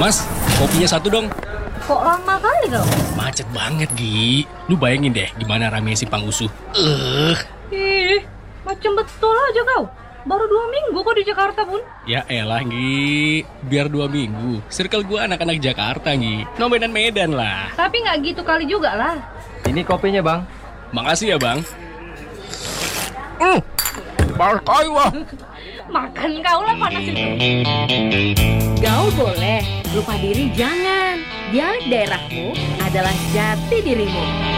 Mas, kopinya satu dong. Kok lama kali kau? Macet banget, Gi. Lu bayangin deh gimana rame simpang usuh. Ih, macam betul aja kau. Baru 2 minggu kok di Jakarta pun. Ya elah, Gi. Biar 2 minggu. Circle gua anak-anak Jakarta, Gi. No Medan lah. Tapi nggak gitu kali juga lah. Ini kopinya, Bang. Makasih ya, Bang. Barkai wah. Makan kau lah panas itu. Gaul boleh, lupa diri jangan. Dialek daerahmu adalah jati dirimu.